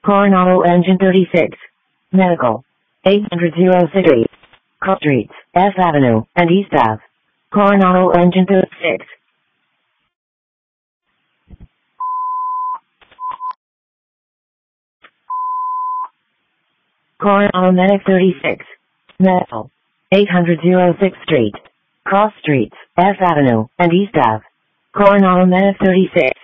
Coronado Engine 36. Medical. 806 Street. Cross Streets, F Avenue, and East Ave. Coronado Engine 36. Coronado Medic 36. Medical. 806 Street. Cross Streets, F Avenue, and East Ave. Coronado Medic 36.